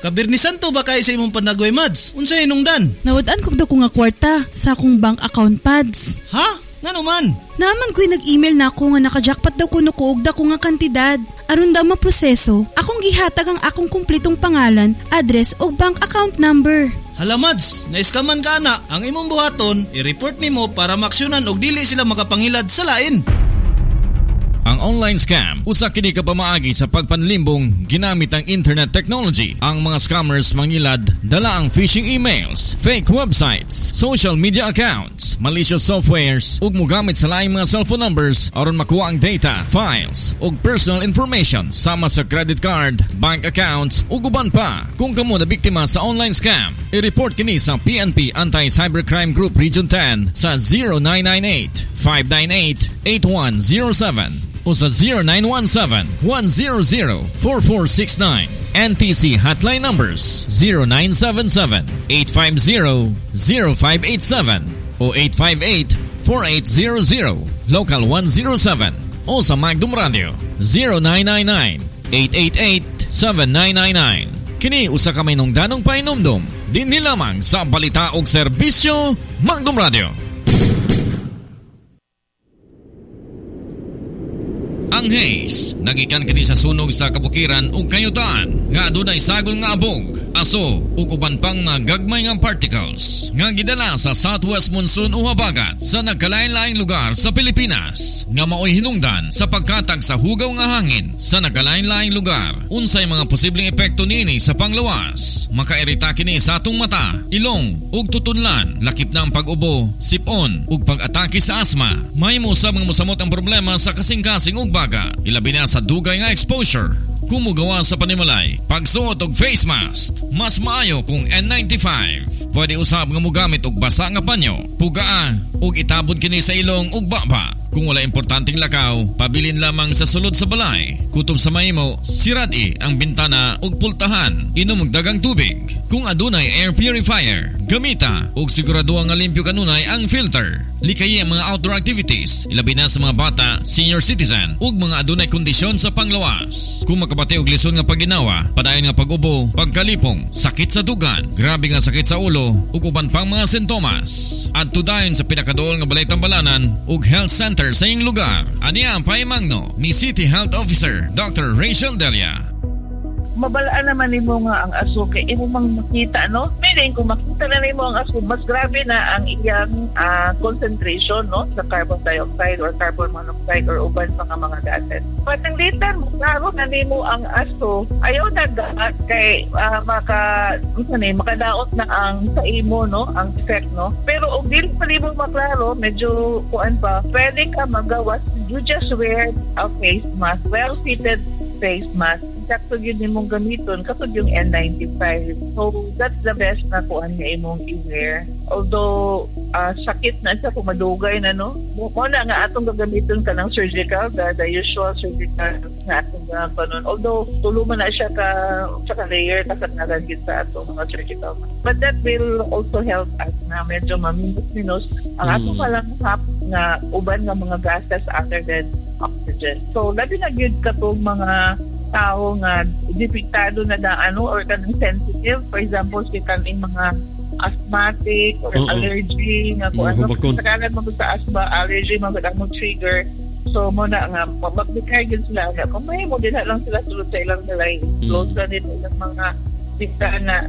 Kabirnisan to ba kayo sa imong panagway, Mads? Unsay hinungdan? Nawad-an kog daw ko nga kwarta sa akong bank account pads. Ha? Ngano man? Naman ko'y nag-email na ako nga nakajackpot daw ko nukuog da ko nga kantidad. Aron daw maproseso, akong gihatag ang akong kumplitong pangalan, address o bank account number. Hala, Mads, naiskaman ka na. Ang imong buhaton, i-report nimo para maksyonan og dili sila makapangilad sa lain. Ang online scam, usa kini ka pamaagi sa pagpanlimbong ginamit ang internet technology. Ang mga scammers mangilad dala ang phishing emails, fake websites, social media accounts, malicious softwares ug mogamit sa laing mga cellphone numbers aron makuha ang data, files ug personal information sama sa credit card, bank accounts ug uban pa. Kung kamo na biktima sa online scam, i-report kini sa PNP Anti-Cybercrime Group Region 10 sa 0998 598-8107 o sa 0917-100-4469. NTC hotline numbers 0977-850-0587 o 858-4800, local 107 o sa Magdum Radio 0999-888-7999. Kini usa ka may nungdanong painumdum din nilamang sa balita og serbisyo Magdum Radio. Ang haze, nagikan kini sa sunog sa kabukiran ug kayutan nga adunay sagol nga abog, aso ug uban pang nga gagmay nga particles nga gidala sa southwest monsoon o habagat sa nagkalain-laing lugar sa Pilipinas nga maoy hinungdan sa pagkatag sa hugaw nga hangin sa nagkalain-laing lugar. Unsay mga posibleng epekto niini sa panglawas? Makairita kini sa atong mata, ilong ug tutunlan, lakip na ang pag-ubo, sipon ug pag-atake sa asma. Mahimo sa mga mosamot ang problema sa kasing-kasing ug ilabi na sa dugay nga exposure. Kumugawa sa panimalay, pagsuot og face mask, mas maayo kung N95. Pwede usab nga mogamit og basa nga panyo, pugaa ug itabod kini sa ilong ug baba. Kung wala importanteng lakaw, pabilin lamang sa sulod sa balay. Kutob sa mahimo, sirad-i ang bintana ug pultahan, inom og dagang tubig. Kung adunay air purifier, gamita ug siguraduha nga limpyo kanunay ang filter. Likayi ang mga outdoor activities, ilabi na sa mga bata, senior citizen ug mga adunay kondisyon sa panglawas. Kung makabati og lisod nga paginawa, padayon nga pag-ubo, pagkalipong, sakit sa dugan, grabe nga sakit sa ulo ug uban pang mga sintomas. Adto dayon sa pinakaduol nga balay tambalanan ug health center sa iyong lugar. Aniya ang pahimangno ni City Health Officer Dr. Rachel Delia. Mabalaan naman nimo nga ang aso kay imo mang makita, no? Meaning kung makita na nimo ang aso, mas grabe na ang iyang concentration, no, sa carbon dioxide or carbon monoxide or uban pa nga mga gases. Patanglitan mo klaro na nimo ang aso, ayaw na gaat kay makadaot na ang sa imo, no, ang effect, no. Pero og dili pa nimo maklaro, medyo kuan pa, pwede ka magawas. You just wear a face mask, well-fitted face mask. Sakto yun imong gamiton katod yung N95. So that's the best na kuan nga imong i-wear. Although sakit na siya kung madugay na, no. Muna nga atong gagamiton ka ng surgical, the usual surgical na atong panon. Although tuluman na siya ka layer kasat na gagit sa atong mga surgical. But that will also help us na medyo maminus-minus ang atong palang nga uban nga mga gases other than oxygen. So labi na gyud katong mga tao nga depektado na or kanang sensitive, for example si kaning mga asthmatic or allergy nga kung ano sakalan mo sa asthma allergy mo trigger. So mo na nga magbigay gyud sila nga kung may mo din lang sila sulod sa ilang nalay close na din ilang mga bintana